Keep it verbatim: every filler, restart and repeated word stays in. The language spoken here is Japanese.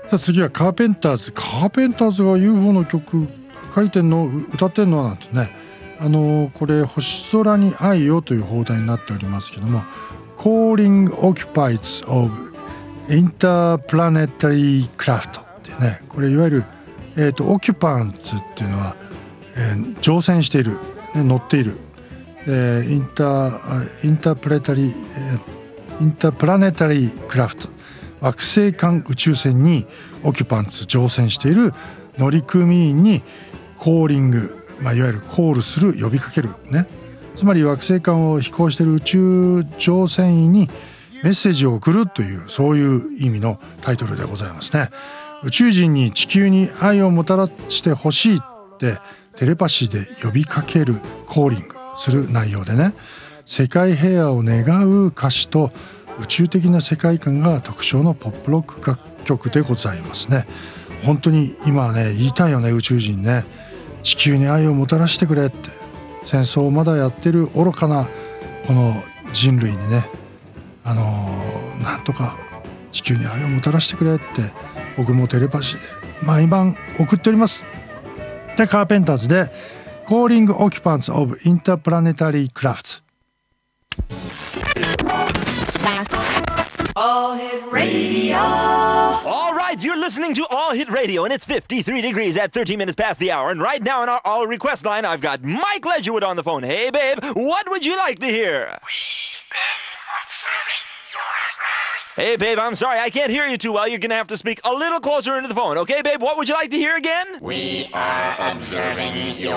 さあ次はカーペンターズ。カーペンターズが ユーフォー の曲書いてんの歌ってんのなんてね、あのこれ星空に愛をという放題になっておりますけども、 Calling Occupies of Interplanetary Craft ってね、これいわゆる、えーと、オキュパンツっていうのは、えー、乗船している、ね、乗っている、えー、インターインタープレタリー、えー、インタープラネタリークラフト、惑星間宇宙船にオキュパンツ乗船している乗組員にコーリング、まあ、いわゆるコールする、呼びかけるね。つまり惑星間を飛行している宇宙乗船員にメッセージを送るという、そういう意味のタイトルでございますね。宇宙人に地球に愛をもたらしてほしいってテレパシーで呼びかける、コーリングする内容でね、世界平和を願う歌詞と宇宙的な世界観が特徴のポップロック楽曲でございますね。本当に今はね、言いたいよね、宇宙人ね。地球に愛をもたらしてくれって。戦争をまだやってる愚かなこの人類にね、あのー、なんとか地球に愛をもたらしてくれって僕もテレパシーで毎晩送っております。で、カーペンターズで Calling Occupants of Interplanetary Craft。 All Hit Radio. All right, you're listening to All Hit Radio, and it's fifty-three degrees at thirteen minutes past the hour. And right now on our All Request line, I've got Mike Ledgerwood on the phone. Hey, babe, what would you like to hear? We've been observing your Earth. Hey, babe, I'm sorry, I can't hear you too well. You're going to have to speak a little closer into the phone. Okay, babe, what would you like to hear again? We are observing your